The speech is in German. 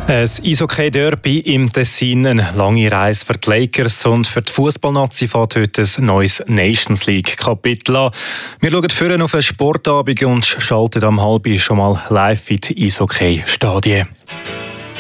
Ein Eishockey-Derby im Tessin, eine lange Reise für die Lakers und für die Fußballnazi fährt heute ein neues Nations League-Kapitel an. Wir schauen vorher auf einen Sportabend und schalten am halb schon mal live in die Eishockey-Stadien.